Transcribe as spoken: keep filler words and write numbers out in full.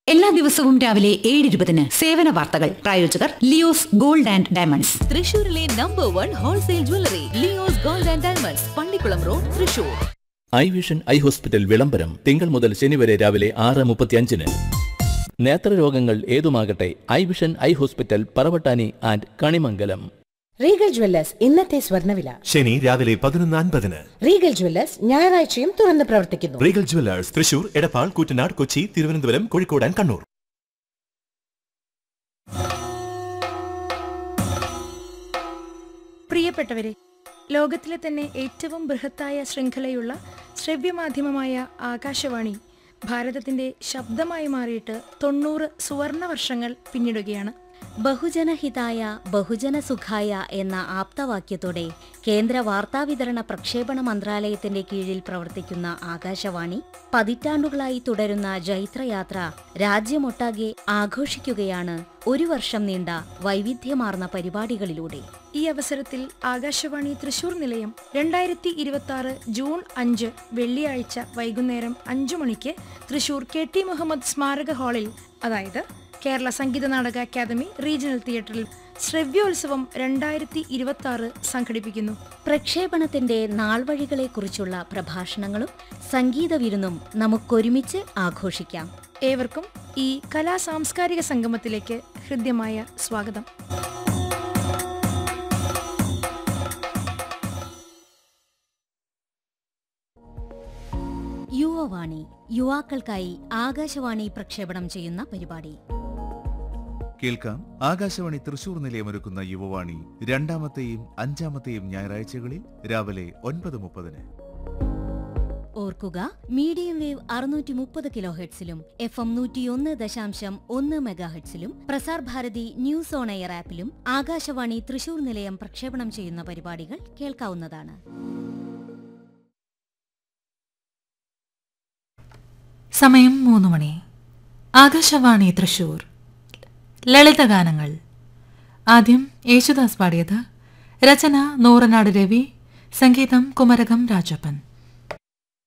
എല്ലാ ദിവസവും രാവിലെ ഏഴ് ഇരുപതിന് സേവന വാർത്തകൾ. പ്രായോജകർ ലിയോസ് ഗോൾഡ് ആൻഡ് ഡയമണ്ട്സ്. തൃശൂരിലെ number one wholesale jewellery Leo's gold and diamonds, Pallikkulam road, Thrissur. I vision eye hospital വിളംബരം തിങ്കൾ മുതൽ ശനി വരെ രാവിലെ ആറ് മുപ്പത്തിയഞ്ചിന്. നേത്രരോഗങ്ങൾ ഏതുമാകട്ടെ, I vision eye hospital, Paravattani and Kanimangalam. Regal Jewellers ഇന്നത്തെ സ്വർണ്ണവില. ശനി രാവിലെ പതിനൊന്ന് അൻപതിന്. റീഗൽ ജ്വല്ലേഴ്സ് ഞായറാഴ്ചയും തുറന്ന് പ്രവർത്തിക്കുന്നു. Regal Jewellers Thrissur, Edappal, Koottanad, Kochi, Thiruvananthapuram, Kozhikode and Kannur. പ്രിയപ്പെട്ടവരെ, ലോകത്തിലെ തന്നെ ഏറ്റവും ബൃഹത്തായ ശൃംഖലയുള്ള ശ്രവ്യമാധ്യമമായ ആകാശവാണി ഭാരതത്തിന്റെ ശബ്ദമായി മാറിയിട്ട് തൊണ്ണൂറ് സുവർണ വർഷങ്ങൾ പിന്നിടുകയാണ്. ബഹുജനഹിതായ ബഹുജനസുഖായ എന്ന ആപ്തവാക്യത്തോടെ കേന്ദ്ര വാർത്താവിതരണ പ്രക്ഷേപണ മന്ത്രാലയത്തിന്റെ കീഴിൽ പ്രവർത്തിക്കുന്ന ആകാശവാണി പതിറ്റാണ്ടുകളായി തുടരുന്ന ജൈത്രയാത്ര രാജ്യമൊട്ടാകെ ആഘോഷിക്കുകയാണ് ഒരു വർഷം നീണ്ട വൈവിധ്യമാർന്ന പരിപാടികളിലൂടെ. ഈ അവസരത്തിൽ ആകാശവാണി തൃശൂർ നിലയം രണ്ടായിരത്തി ഇരുപത്തി ആറ് ജൂൺ അഞ്ച് വെള്ളിയാഴ്ച വൈകുന്നേരം അഞ്ചു മണിക്ക് തൃശൂർ കെ ടി മുഹമ്മദ് സ്മാരക ഹാളിൽ, അതായത് കേരള സംഗീത നാടക അക്കാദമി റീജിയണൽ തിയേറ്ററിൽ ശ്രവ്യോത്സവം രണ്ടായിരത്തി ഇരുപത്തി ആറ് സംഘടിപ്പിക്കുന്നു. പ്രക്ഷേപണത്തിന്റെ നാൾവഴികളെക്കുറിച്ചുള്ള പ്രഭാഷണങ്ങളും സംഗീത വിരുന്നും നമുക്കൊരുമിച്ച് ആഘോഷിക്കാം. ഏവർക്കും ഈ കലാ സാംസ്കാരിക സംഗമത്തിലേക്ക് ഹൃദ്യമായ സ്വാഗതം. യുവവാണി, യുവാക്കൾക്കായി ആകാശവാണി പ്രക്ഷേപണം ചെയ്യുന്ന പരിപാടി. കേൾക്കാം ആകാശവാണി തൃശൂർ നിലയമൊരുക്കുന്ന യുവവാണി രണ്ടാമത്തെയും അഞ്ചാമത്തെയും ഞായറാഴ്ചകളിൽ രാവിലെ ഒൻപത് മുപ്പതിന്. ഓർക്കുക, മീഡിയം വേവ് അറുന്നൂറ്റി മുപ്പത് കിലോ ഹെർട്സിലും എഫ് എം നൂറ്റിയൊന്ന് ദശാംശം ഒന്ന് മെഗാഹെർട്സിലും Prasar Bharati news on air ആപ്പിലും Akashvani Thrissur നിലയം പ്രക്ഷേപണം ചെയ്യുന്ന പരിപാടികൾ കേൾക്കാവുന്നതാണ്. സമയം മൂന്ന് മണി. ആകാശവാണി തൃശൂർ. ലളിതഗാനങ്ങൾ. ആദ്യം യേശുദാസ് പാടിയത്. രചന നൂറനാട് രവി, സംഗീതം കുമരകം രാജപ്പൻ.